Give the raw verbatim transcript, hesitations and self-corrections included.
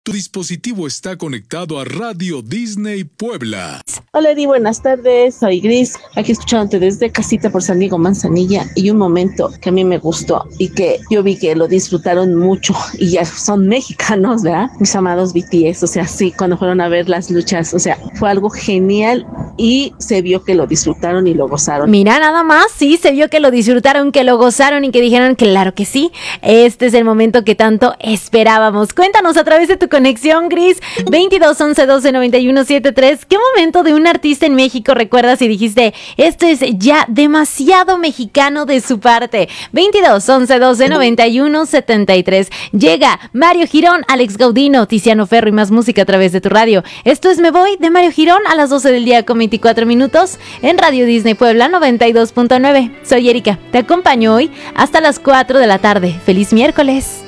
Tu dispositivo está conectado a Radio Disney Puebla. Hola Eddie, buenas tardes, soy Gris, aquí escuchándote desde casita por San Diego Manzanilla, y un momento que a mí me gustó y que yo vi que lo disfrutaron mucho y ya son mexicanos, ¿verdad? Mis amados B T S, o sea, sí, cuando fueron a ver las luchas, o sea, fue algo genial y se vio que lo disfrutaron y lo gozaron. Mira, nada más, sí, se vio que lo disfrutaron, que lo gozaron y que dijeron, claro que sí, este es el momento que tanto esperábamos. Cuéntanos a través de tu conexión, Gris, veintidós once doce noventa y uno setenta y tres, ¿qué momento de un artista en México recuerdas y dijiste, esto es ya demasiado mexicano de su parte? veintidós once doce noventa y uno setenta y tres. Llega Mario Girón, Alex Gaudino, Tiziano Ferro y más música a través de tu radio. Esto es Me Voy de Mario Girón a las doce del día con veinticuatro minutos en Radio Disney Puebla noventa y dos punto nueve. Soy Erika, te acompaño hoy hasta las cuatro de la tarde. ¡Feliz miércoles!